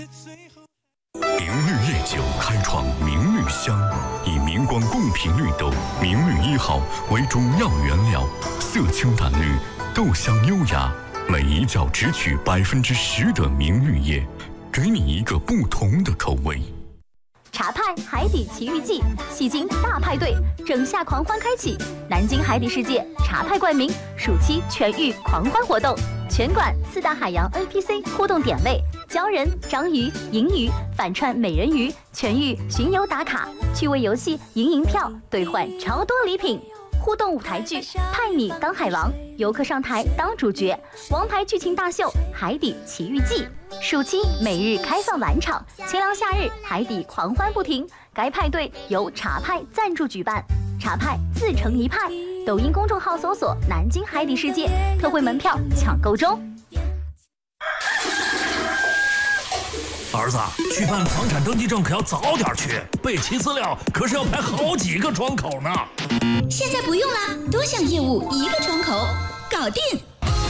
明绿夜酒开创明绿香，以明光贡品绿豆明绿1号为主要原料，色清淡绿，豆香优雅，每一窖只取10%的明绿叶，给你一个不同的口味。 茶派海底奇遇记，戏精大派对，整夏狂欢开启！南京海底世界茶派冠名暑期全域狂欢活动，全馆4大海洋 NPC 互动点位，鲛人、章鱼、银鱼、反串美人鱼，全域巡游打卡，趣味游戏赢银票，兑换超多礼品。互动舞台剧派你当海王，游客上台当主角，王牌剧情大秀《海底奇遇记》，暑期每日开放晚场，清凉夏日海底狂欢不停。该派对由茶派赞助举办，茶派自成一派。抖音公众号搜索“南京海底世界”，特惠门票抢购中。 儿子，去办房产登记证可要早点去，备齐资料可是要排好几个窗口呢。 现在不用了，多项业务一个窗口，搞定。